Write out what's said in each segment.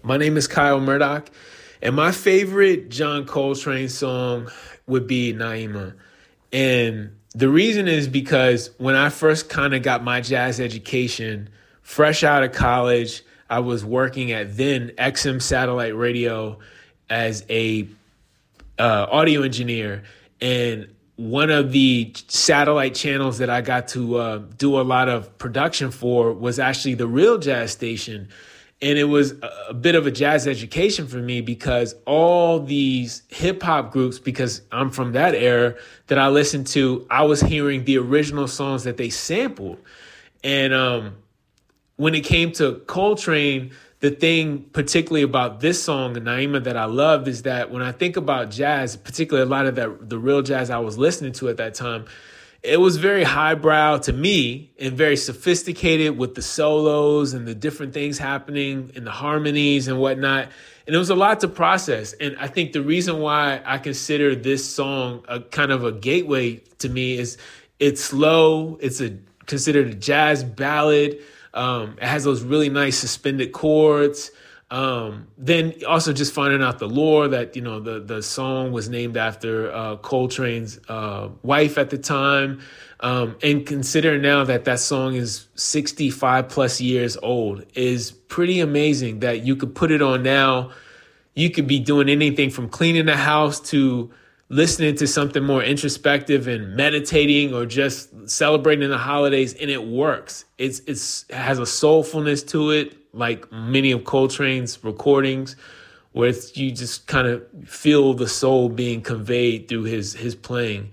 My name is Kyle Murdoch, and my favorite John Coltrane song would be Naima. And the reason is because when I first kind of got my jazz education, fresh out of college, I was working at then XM Satellite Radio as a audio engineer, and one of the satellite channels that I got to do a lot of production for was actually the Real Jazz Station. And it was a bit of a jazz education for me because all these hip hop groups, because I'm from that era that I listened to, I was hearing the original songs that they sampled. And when it came to Coltrane, the thing particularly about this song, Naima, that I loved is that when I think about jazz, particularly a lot of the real jazz I was listening to at that time, it was very highbrow to me and very sophisticated with the solos and the different things happening and the harmonies and whatnot. And it was a lot to process. And I think the reason why I consider this song a kind of a gateway to me is it's slow. It's considered a jazz ballad. It has those really nice suspended chords. Then also just finding out the lore that, the song was named after Coltrane's wife at the time. And considering now that song is 65 plus years old is pretty amazing that you could put it on now. You could be doing anything from cleaning the house to listening to something more introspective and meditating or just celebrating the holidays, and it works. It has a soulfulness to it, like many of Coltrane's recordings, where you just kind of feel the soul being conveyed through his playing.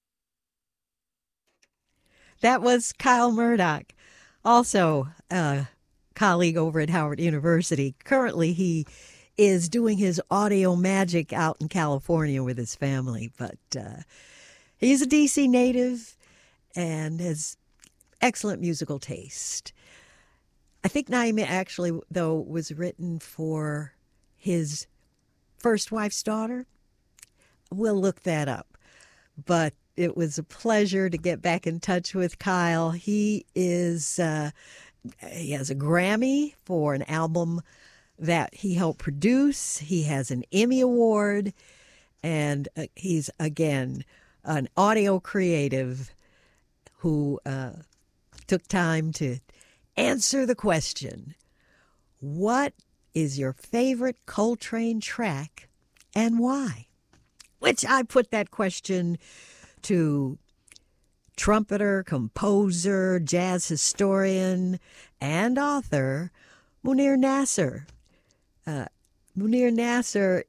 That was Kyle Murdoch, also a colleague over at Howard University. Currently, he is doing his audio magic out in California with his family, but he's a DC native and has excellent musical taste. I think Naima actually, though, was written for his first wife's daughter. We'll look that up. But it was a pleasure to get back in touch with Kyle. He has a Grammy for an album that he helped produce. He has an Emmy Award, and he's, again, an audio creative who took time to answer the question, what is your favorite Coltrane track and why? Which I put that question to trumpeter, composer, jazz historian, and author Munir Nasser. Munir Nasser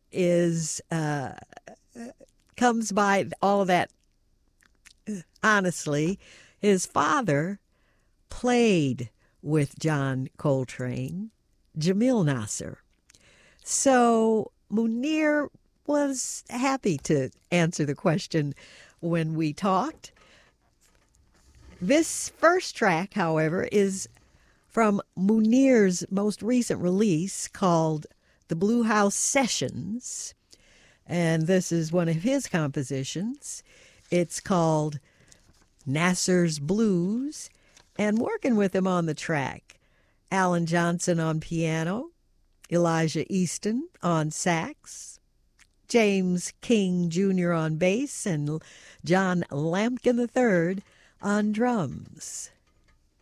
comes by all of that honestly. His father played with John Coltrane, Jamil Nasser. So Munir was happy to answer the question when we talked. This first track, however, is from Munir's most recent release called The Blue House Sessions. And this is one of his compositions. It's called Nasser's Blues. And working with him on the track, Alan Johnson on piano, Elijah Easton on sax, James King Jr. on bass, and John Lampkin III on drums.